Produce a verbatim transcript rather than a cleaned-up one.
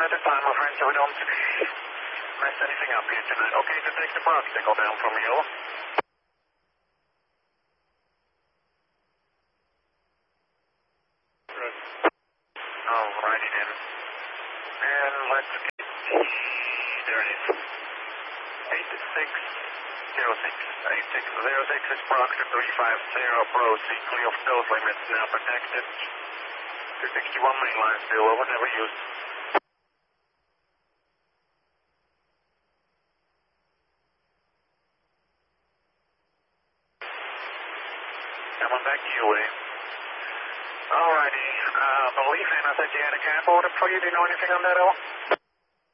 at a time, my friend, so we don't mess anything up here tonight. Okay, to take the practical down from you. Alrighty then. And let's get, there it is. eight six zero six. eight six zero six is Proxy three five zero, proceed, clear of those limits, now protected. two sixty-one main line still over, never used. Coming back your way. Alrighty, uh, I believe Anna said you had a cab order for you. Do you know anything on that at all?